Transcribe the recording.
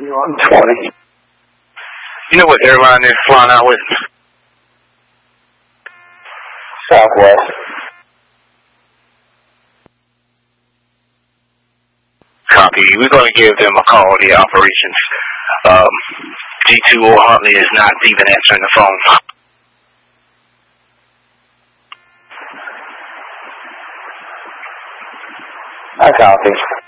120. You know what airline they're flying out with? Southwest. Copy. We're going to give them a call, the operations. G2 or Huntley is not even answering the phone. I copy.